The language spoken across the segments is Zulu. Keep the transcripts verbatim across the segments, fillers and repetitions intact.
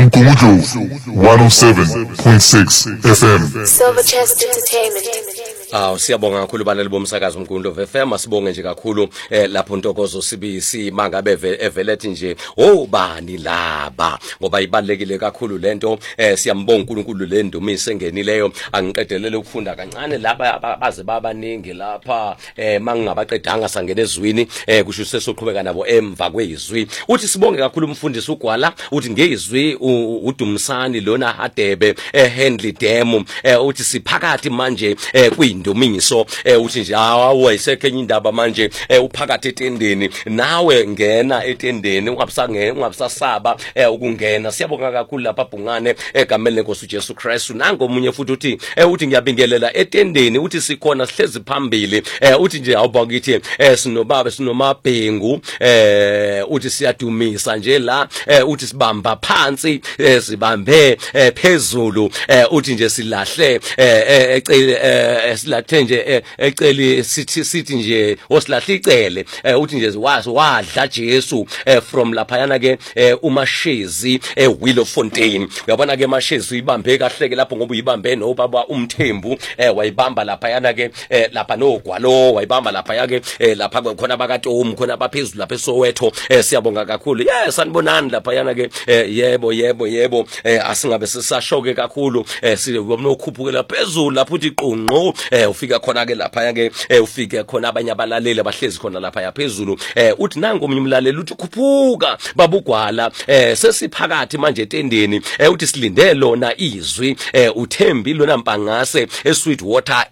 Umgudu one oh seven point six F M. Silver Chest Entertainment. Ah siyabonga kakhulu balali bomsakazo Umgudu F M, asibonge nje kakhulu eh lapho Ntokozo Sibisi mangabe evelethi nje obani laba ngoba ibalekile kakhulu lento eh siyambonga uNkulunkulu le ndumiso engenileyo. Angiqedelele ukufunda kancane laba baze babaningi lapha eh mangingabaqedanga sangena ezwini eh kusho sesoqhubeka nabo emva kwezwi. Uthi sibonge kakhulu umfundisi uGwala uthi ngezwi uDumsani lona Hadebe eh Henry Demo eh uthi siphakathi manje eh kuyindumiso eh uthi nje awu isekhenye indaba manje eh uphakathi etendeni nawe ngena etendeni ungabusangena ungabusasaba eh ukungena. Siyabonga kakhulu lapha Bhungane egameni lenkosi uJesu Kristu. Nango omunye futhi uthi eh uthi ngiyabingelela etendeni uthi sikhona sihlezi phambili eh uthi nje awuba kithi eh sinobaba sinomabhengu eh uthi siyadumisa nje la eh uthi sibamba phansi eh sibambe eh phezulu eh uthi nje silahle eh ecele eh silathe nje ecele sithi sithi nje osilahle icele eh uthi nje wazi wadla Jesu eh from lapha yana ke umashezi eh Willowfontein. Uyabona ke mashezi ibambe kahle ke lapho ngoba uyibambe no baba uMthembu eh wayibamba lapha yana ke lapha noGwalo wayibamba lapha yake lapha khona bakaTomu khona baphezulu lapha eSoweto. eh siyabonga kakhulu. Yes sanibonani lapha yana ke yebo yebo yebo eh asingabe sisashoke kakhulu eh sinokhuphuka phezulu lapho uthi qonqo eh ufika khona ke lapha yake eh ufike khona abanye abalaleli abahlezi khona lapha yaphezulu eh uthi nangu omunye umlaleli uthi khuphuka babuGwala eh sesiphakathi manje etendeni eh uthi silinde lona izwi eh uThembi lona Mpangase eSweet Water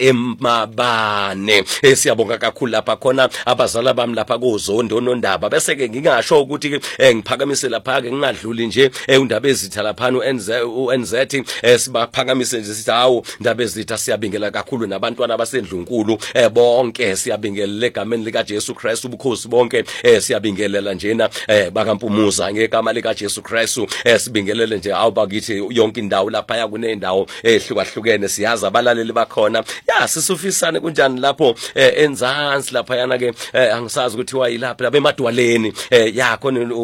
eMabane. eh siyabonga kakhulu lapha khona abazala bami lapha koZondo nondaba bese ke ngingasho ukuthi eh ngiphakamise lapha ke ngingadluli nje eh undaba ezitha lapha uNZ eh sibaphakamise nje sithi hawo indaba ezitha siyabingela kakhulu nabantwana basendlunkulu eh bonke siyabingelela egameni lika Jesu Kristu ubukhosi bonke eh siyabingelela njena eh bakaMpumuza ngegama lika Jesu Kristu eh sibingelele nje awuba kithi yonke indawo lapha yakunendawo ehlukahlukene siyazi abalaleli bakhona. Ya sisufisane kunjani lapho eh enzansi lapha yana ke angisazi ukuthi wayilapha lapha emadwaleni eh yakho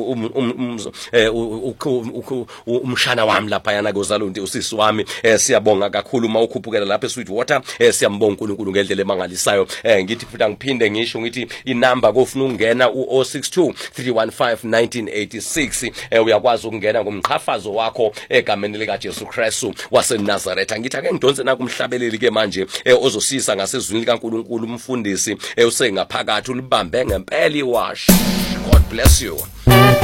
umshana wami lapha yana kozalonto usisi wami eh siyabonga kakhulu mawukhuphukela lapha eSweet Water eh siyambonga uNkulunkulu ngendlela emangalisayo. eh ngithi futhi angiphinde ngisho ngithi inamba kofuna ukungena u zero six two three one five one nine eight six eh uyakwazi ukungena ngomqhafazo wakho egameni lika Jesu Kristu waseNazaretha. Ngithi ake ngidonse naku umhlabeleli ke manje eh ozosisa ngasezwini likaNkulunkulu umfundisi eh usengaphakathi ulibambe ngempela iwash. God bless you.